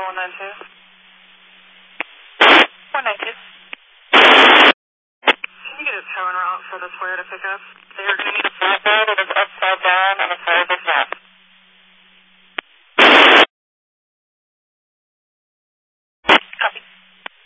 192. 192. Can you get a tow en route for the Toyota pickup? They are going to need a flatbed. It is upside down on a fire